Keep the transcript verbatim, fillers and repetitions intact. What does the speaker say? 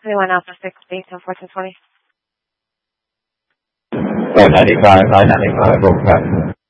Anyone Alpha sixty, so fourteen twenty. nine ninety-five, nine ninety-five,